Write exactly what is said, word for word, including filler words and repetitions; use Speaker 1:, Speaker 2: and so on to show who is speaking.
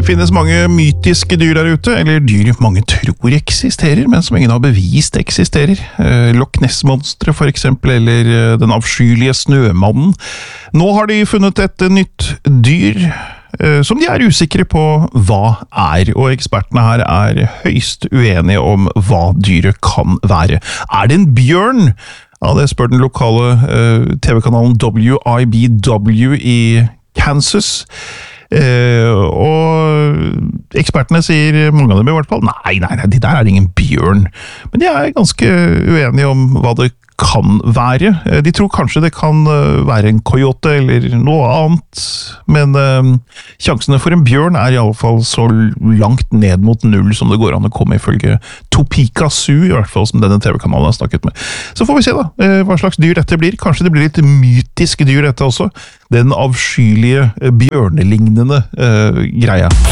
Speaker 1: Det finnes mange mytiske dyr der ute, eller dyr mange tror eksisterer, men som ingen har bevist eksisterer. Loch Ness-monstret for eksempel, eller den avskyelige snømannen. Nå har de funnet et nytt dyr som de er usikre på hva er, og ekspertene her er høyst uenige om hva dyret kan være. Er det en bjørn? Ja, det spør den lokale T V-kanalen W I B W i Kansas. Uh, og ekspertene sier, mange av dem i hvert fall, nei, nei, nei, de der er ingen bjørn. Men de er ganske uenige om hva det kan være. Uh, de tror kanskje det kan uh, være en coyote eller noe annet, men uh, sjansene for en bjørn er i alle fall så langt ned mot null som det går an å komme ifølge Topeka Zoo, i hvert fall som denne T V-kanalen har snakket med. Så får vi se da, uh, hva slags dyr dette blir. Kanskje det blir litt mytisk dyr dette også. Den avskyelige, bjørnelignende uh, greia.